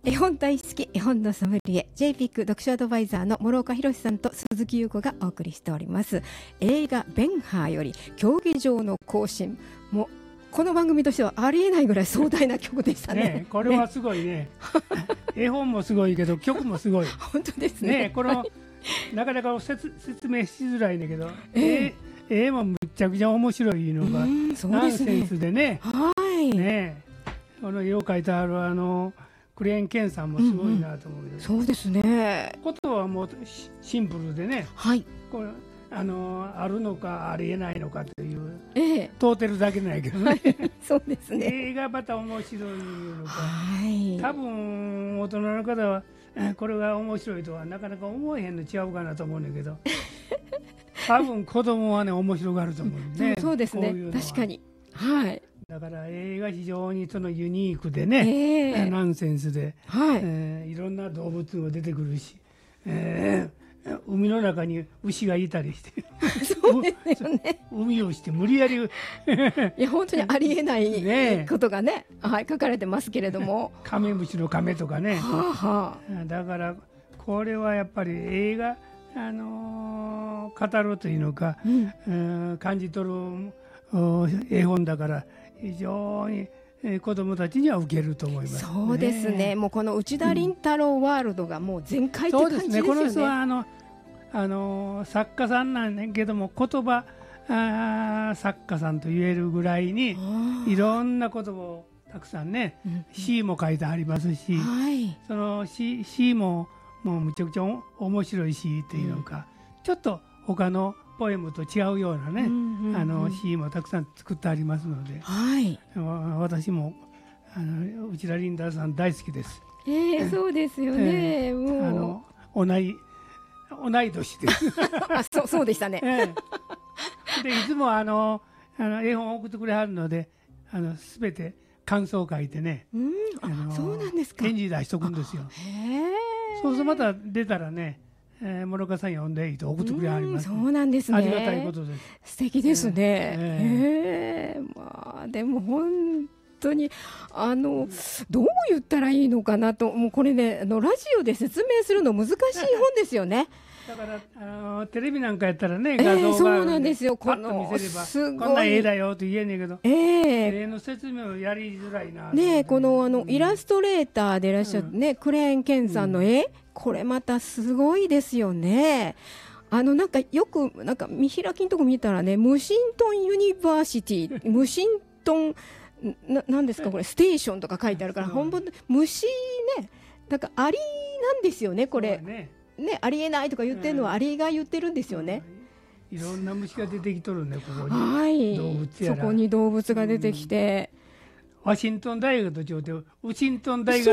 絵本大好き絵本のソムリエ JPIC 読書アドバイザーの諸岡博さんと鈴木優子がお送りしております。映画ベンハーより競技場の行進、もうこの番組としてはありえないぐらい壮大な曲でしたね。 これはすごいね絵本もすごいけど曲もすごい本当ですね。 このなかなか説明しづらいんだけど、絵もむっちゃくちゃ面白いのがナンセンスでね。この絵を描いてあるクレーンケンさんもすごいなと思うけど、 そうですね。 ことはもうシンプルでね、これあるのかありえないのかという、問うてるだけないけどねそうですね。 映画また面白いのか、多分大人の方はこれが面白いとはなかなか思えへんの違うかなと思うんだけど多分子供はね面白がると思うね。 そうですね、確かに。 だから映画非常にそのユニークでね、ナンセンスで、いろんな動物も出てくるし、海の中に牛がいたりしてそうですよね海をして無理やりいや本当にありえないことがね、書かれてますけれどもカメムシのカメとかね、だからこれはやっぱり映画、語るというのか、感じ取る絵本だから非常に子どもたちには受けると思います、ね。 そうですね。もうこの内田倫太郎ワールドがもう全開って感じですよね。 この人は作家さんなんだけども言葉作家さんと言えるぐらいにいろんな言葉をたくさんね、詩も書いてありますし、その詩ももうむちゃくちゃ面白い詩っていうのか、ちょっと他のポエムと違うようなね、詩もたくさん作ってありますので、私も内田倫太郎さん大好きです。 そうですよね。 同い年ですそうでしたね。 でいつも絵本を送ってくれはるので、すべて感想を書いてね、 そうなんですか。 返事出しとくんですよ。そうするとまた出たらね、諸岡さん呼んでいいと送ってくれはります。 そうなんですね。 ありがたいことです。 素敵ですね。でも本当にどう言ったらいいのかなと、もうこれねラジオで説明するの難しい本ですよね。 だからテレビなんかやったらね、画像がそうなんですよ。 パッと見せればこんな絵だよと言えんねんけど、絵の説明をやりづらいな。 このイラストレーターでいらっしゃってね、クレーンケンさんの絵、これまたすごいですよね。なんかよくなんか見開きのとこ見たらね、無神トンユニバーシティ、無神トンなんですかこれ、ステーションとか書いてあるから、本当虫ね、なんかアリなんですよねこれね、ありえないとか言ってるのはアリが言ってるんですよね。 いろんな虫が出てきとるね、ここに。動物やらそこに動物が出てきて、 ワシントン大学と違ってワシントン大学